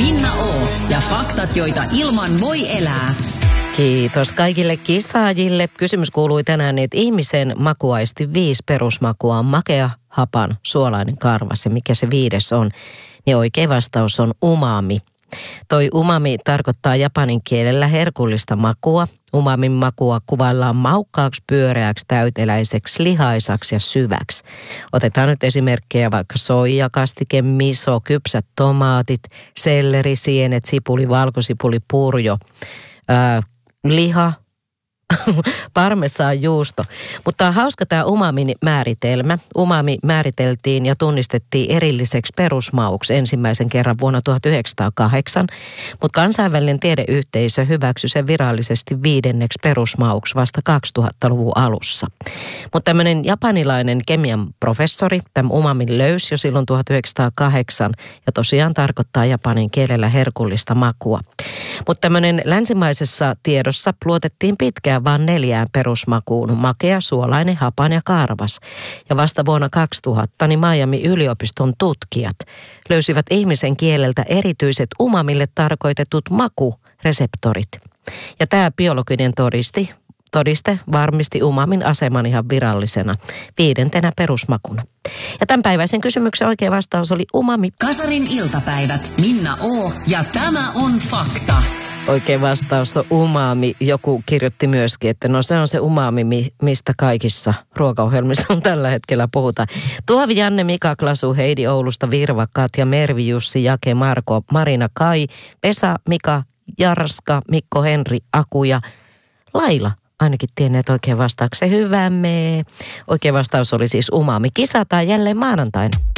Minna O. ja faktat, joita ilman voi elää. Kiitos kaikille kisaajille. Kysymys kuului tänään, että ihmisen makuaisti 5 perusmakua on makea, hapan, suolainen, karvas ja mikä se 5 on. Niin oikea vastaus on umami. Toi umami tarkoittaa japanin kielellä herkullista makua. Umamin makua kuvaillaan maukkaaksi, pyöreäksi, täyteläiseksi, lihaisaksi ja syväksi. Otetaan nyt esimerkkejä vaikka soijakastike, miso, kypsät tomaatit, selleri, sienet, sipuli, valkosipuli, purjo, liha, parmesan juusto. Mutta on hauska tämä umamin määritelmä. Umami määriteltiin ja tunnistettiin erilliseksi perusmauksi ensimmäisen kerran vuonna 1908, mutta kansainvälinen tiedeyhteisö hyväksyi sen virallisesti 5. perusmauksi vasta 2000-luvun alussa. Mutta tämmöinen japanilainen kemian professori tämän umamin löysi jo silloin 1908 ja tosiaan tarkoittaa japanin kielellä herkullista makua. Mutta tämmöinen länsimaisessa tiedossa luotettiin pitkään vain 4 perusmakuun: makea, suolainen, hapan ja karvas. Ja vasta vuonna 2000 niin Miamin yliopiston tutkijat löysivät ihmisen kieleltä erityiset umamille tarkoitetut makureseptorit. Ja tämä biologinen todiste varmisti umamin aseman ihan virallisena 5. perusmakuna. Ja tämänpäiväisen kysymyksen oikea vastaus oli umami. Kasarin iltapäivät. Minna O. ja tämä on fakta. Oikea vastaus on umami. Joku kirjoitti myöskin, että no se on se umami, mistä kaikissa ruokaohjelmissa on tällä hetkellä puhuta. Tuovi, Janne, Mika, Klasu, Heidi Oulusta, Virva, Katja, Mervi, Jussi, Jake, Marko, Marina, Kai, Vesa, Mika, Jarska, Mikko, Henri, Aku ja Laila. Ainakin tienneet oikein vastauksen. Hyvämme. Oikea vastaus oli siis umami. Kisataan jälleen maanantaina.